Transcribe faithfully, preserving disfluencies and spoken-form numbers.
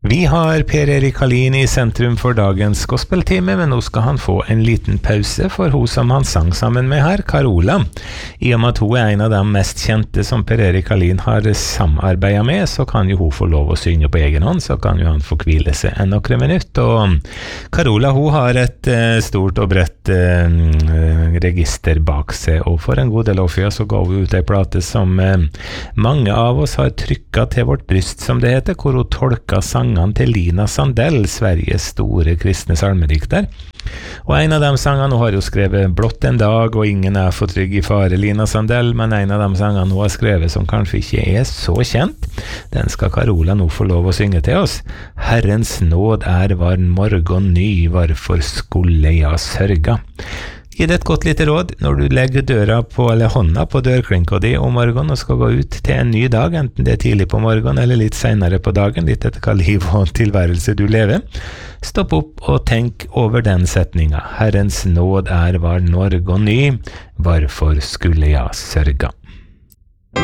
Vi har Per-Erik Hallin i sentrum for dagens gospeltime, men nå skal han få en liten pause for hun som han sang sammen med her, Carola. I og med at hun er en av de mest kjente som Per-Erik Hallin har samarbeidet med, så kan jo hun få lov å synge på egen hånd, så kan jo han få hvile seg en noen minutt. Og Carola, hun har et uh, stort og bredt uh, register bak seg, og for en god del år før så ga hun ut en plate som uh, mange av oss har trykket til vårt bryst, som det heter, hvor hun tolka sangene til Lina Sandell, Sveriges store kristne salmedikter. Og en av de sangene, hun har jo skrevet Blått en dag og Ingen er for trygg i fare, Lina Sandell, men en av de sangene hun har skrevet som kanskje ikke er så kjent, den skal Carola nå få lov å synge til oss. Herrens nåd er var morgen ny, hvorfor skulle jeg sørga? Gi det et godt lite råd når du legger døra på, eller hånda på dørklinka di om morgenen og skal gå ut til en ny dag, enten det er tidlig på morgenen eller litt senere på dagen, litt etter hva liv og tilværelse du lever. Stopp opp og tenk over den setninga. Herrens nåd er var morgen ny, hvorfor skulle jeg sørga?